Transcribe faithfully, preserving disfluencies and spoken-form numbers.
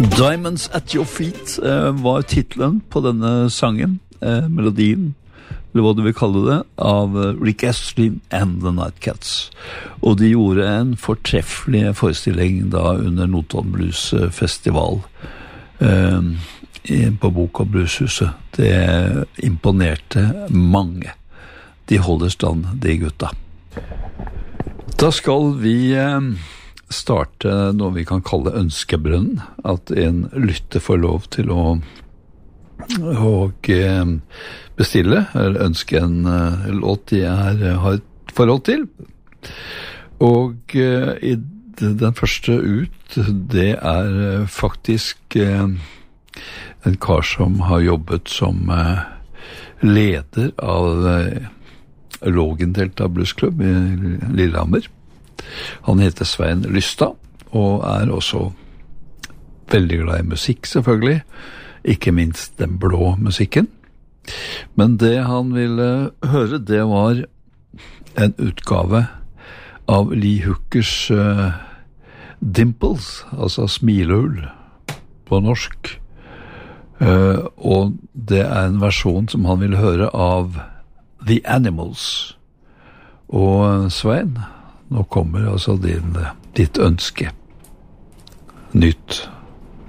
Diamonds at Your Feet eh, var titlen på denne sangen, eh, melodien, eller hva du vil kalle det, av Rick Astley and the Nightcats. Og de gjorde en fortreffelig forestilling da under Notodden Blues Festival eh, på Bok- og Blueshuset. Det imponerte mange. De holder stand, de gutta. Da skal vi eh, starte noe vi kan kalle ønskebrønnen, at en lytter får lov til å og bestille eller ønske en uh, låt de er, har et forhold til. Og uh, i den første ut, det er uh, faktisk uh, en kar som har jobbet som uh, leder av uh, Lågendelta Bluesklubb i Lillehammer. Han heter Svein Lystad, og er også veldig glad i musikk, selvfølgelig. Ikke minst den blå musikken. Men det han ville høre, det var en utgave av Lee Hookers uh, Dimples, altså smilehull på norsk. Uh, og det er en versjon som han ville høre av The Animals. Og Svein, nå kommer altså din, ditt ønske. Nytt.